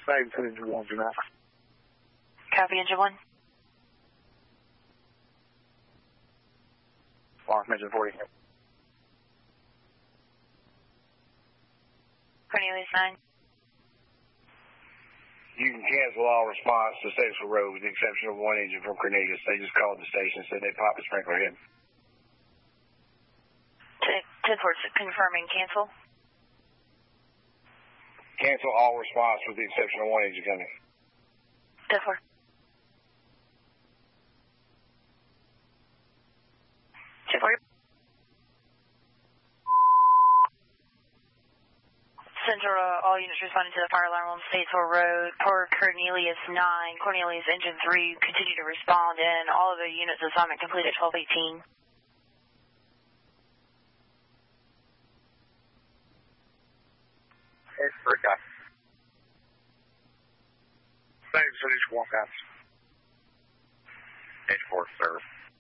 Same to engine 1 for now. Copy, engine 1. Alarm engine 40. Cornelius 9. You can cancel all response to Statesville Road with the exception of one engine from Cornelius. They just called the station and said they popped a sprinkler head. 10-4, confirming cancel. Cancel all response with the exception of one engine coming. 10-4. Central, all units responding to the fire alarm on Statesville Road per Cornelius 9. Cornelius engine 3 continue to respond and all of the units assignment complete at 12:18. Expert guy. Same to engine 1 guys. H4, sir.